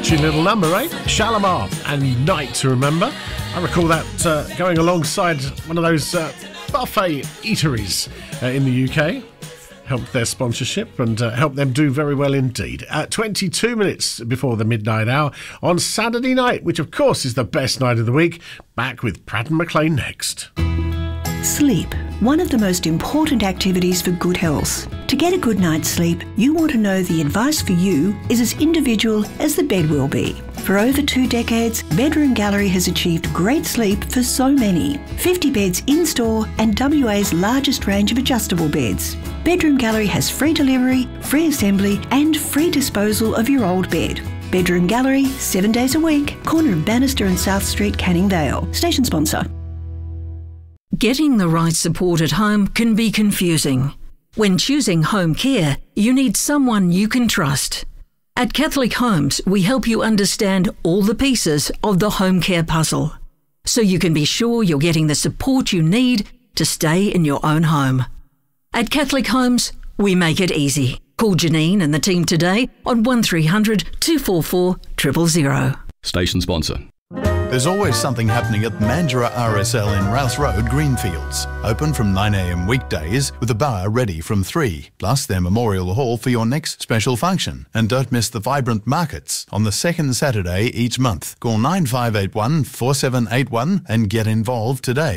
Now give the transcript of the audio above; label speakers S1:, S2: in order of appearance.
S1: catchy little number, eh? Shalimar and Night to Remember. I recall that going alongside one of those buffet eateries in the UK. Helped their sponsorship and helped them do very well indeed. 22 minutes before the midnight hour on Saturday night, which of course is the best night of the week. Back with Pratt and McLean next.
S2: Sleep, one of the most important activities for good health. To get a good night's sleep, you want to know the advice for you is as individual as the bed will be. For over 2 decades, Bedroom Gallery has achieved great sleep for so many. 50 beds in-store and WA's largest range of adjustable beds. Bedroom Gallery has free delivery, free assembly and free disposal of your old bed. Bedroom Gallery, 7 days a week, corner of Bannister and South Street, Canning Vale. Station sponsor.
S3: Getting the right support at home can be confusing. When choosing home care, you need someone you can trust. At Catholic Homes, we help you understand all the pieces of the home care puzzle, so you can be sure you're getting the support you need to stay in your own home. At Catholic Homes, we make it easy. Call Janine and the team today on 1300 244 000.
S4: Station sponsor.
S5: There's always something happening at Mandurah RSL in Rouse Road, Greenfields. Open from 9 a.m. weekdays with a bar ready from 3, plus their memorial hall for your next special function. And don't miss the vibrant markets on the second Saturday each month. Call 9581 4781 and get involved today.